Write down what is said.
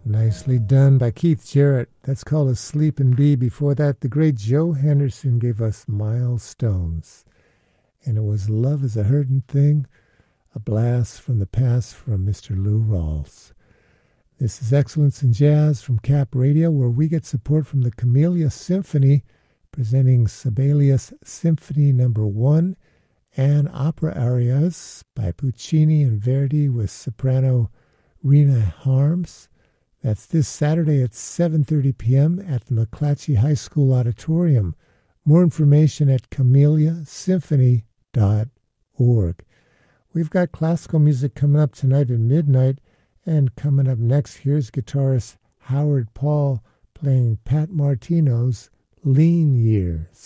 Nicely done by Keith Jarrett. That's called A Sleepin' Bee. Before that, the great Joe Henderson gave us Milestones. And it was Love is a Hurtin' Thing, a blast from the past from Mr. Lou Rawls. This is Excellence in Jazz from Cap Radio, where we get support from the Camellia Symphony, presenting Sibelius Symphony No. 1 and opera arias by Puccini and Verdi with soprano Rena Harms. That's this Saturday at 7:30 p.m. at the McClatchy High School Auditorium. More information at camelliasymphony.org. We've got classical music coming up tonight at midnight, and coming up next, here's guitarist Howard Paul playing Pat Martino's Lean Years.